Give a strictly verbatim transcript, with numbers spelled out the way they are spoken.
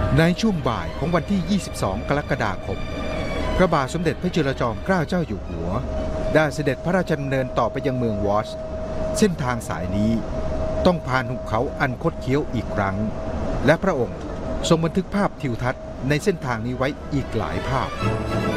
ในช่วงบ่ายของวันที่ ยี่สิบสอง กรกฎาคมพระบาทสมเด็จพระจุลจอมเกล้าเจ้าอยู่หัวได้เสด็จพระราชดำเนินต่อไปยังเมืองวอชเส้นทางสายนี้ต้องผ่านหุบเขาอันคดเคี้ยวอีกครั้งและพระองค์ทรงบันทึกภาพทิวทัศน์ในเส้นทางนี้ไว้อีกหลายภาพ